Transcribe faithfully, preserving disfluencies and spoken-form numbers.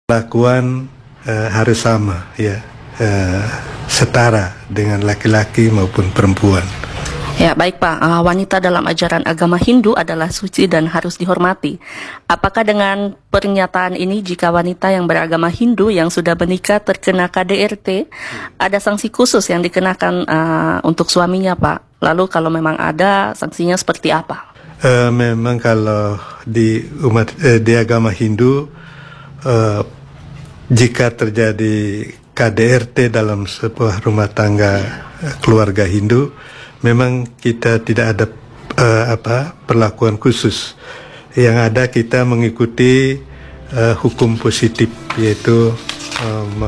Perlakuan uh, harus sama, ya, uh, setara dengan laki-laki maupun perempuan. Ya, baik Pak. Uh, wanita dalam ajaran agama Hindu adalah suci dan harus dihormati. Apakah dengan pernyataan ini jika wanita yang beragama Hindu yang sudah menikah terkena K D R T, ada sanksi khusus yang dikenakan uh, untuk suaminya, Pak? Lalu kalau memang ada, sanksinya seperti apa? Uh, memang kalau di umat uh, di agama Hindu, uh, jika terjadi K D R T dalam sebuah rumah tangga uh, keluarga Hindu, memang kita tidak ada uh, apa perlakuan khusus. Yang ada kita mengikuti uh, hukum positif, yaitu uh,